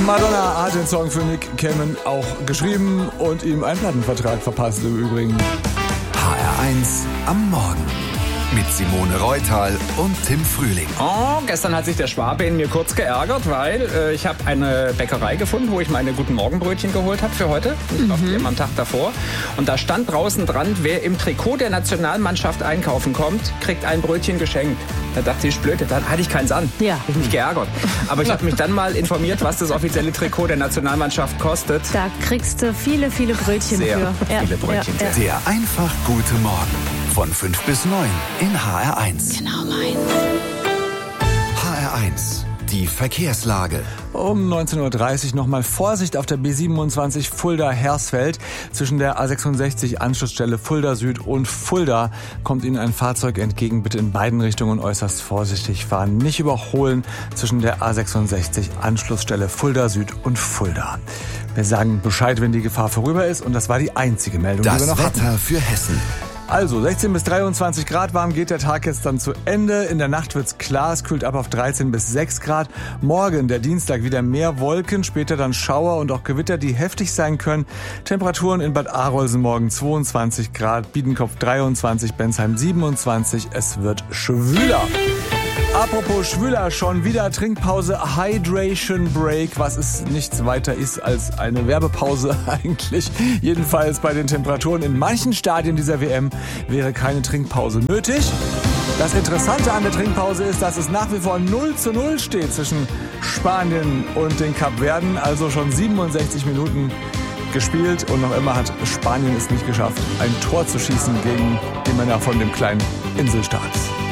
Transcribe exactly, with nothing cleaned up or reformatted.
Madonna hat den Song für Nick Cannon auch geschrieben und ihm einen Plattenvertrag verpasst im Übrigen. H R eins am Morgen mit Simone Reutal und Tim Frühling. Oh, gestern hat sich der Schwabe in mir kurz geärgert, weil äh, ich habe eine Bäckerei gefunden, wo ich meine Guten Morgenbrötchen geholt habe für heute. Ich kaufe die immer am Tag davor. Und da stand draußen dran, wer im Trikot der Nationalmannschaft einkaufen kommt, kriegt ein Brötchen geschenkt. Da dachte ich, blöd, da hatte ich keins an. Ja. Hab ich mich geärgert. Aber ich habe mich dann mal informiert, was das offizielle Trikot der Nationalmannschaft kostet. Da kriegst du viele, viele Brötchen Sehr für. viele Brötchen. Ja, ja. Der einfach gute Morgen von fünf bis neun in H R eins. Genau meins. H R eins, die Verkehrslage. Um neunzehn Uhr dreißig nochmal Vorsicht auf der B siebenundzwanzig Fulda-Hersfeld. Zwischen der A sechsundsechzig Anschlussstelle Fulda Süd und Fulda kommt Ihnen ein Fahrzeug entgegen. Bitte in beiden Richtungen äußerst vorsichtig fahren. Nicht überholen zwischen der A sechsundsechzig Anschlussstelle Fulda Süd und Fulda. Wir sagen Bescheid, wenn die Gefahr vorüber ist. Und das war die einzige Meldung, Das die wir noch hatten. Wetter für Hessen. Also sechzehn bis dreiundzwanzig Grad warm geht der Tag jetzt dann zu Ende. In der Nacht wird's klar, es kühlt ab auf dreizehn bis sechs Grad. Morgen, der Dienstag, wieder mehr Wolken, später dann Schauer und auch Gewitter, die heftig sein können. Temperaturen in Bad Arolsen morgen zweiundzwanzig Grad, Biedenkopf dreiundzwanzig, Bensheim siebenundzwanzig. Es wird schwüler. Apropos schwüler, schon wieder Trinkpause, Hydration Break, was es nichts weiter ist als eine Werbepause eigentlich. Jedenfalls bei den Temperaturen in manchen Stadien dieser W M wäre keine Trinkpause nötig. Das Interessante an der Trinkpause ist, dass es nach wie vor null zu null steht zwischen Spanien und den Kapverden, also schon siebenundsechzig Minuten gespielt und noch immer hat Spanien es nicht geschafft, ein Tor zu schießen gegen die Männer von dem kleinen Inselstaat.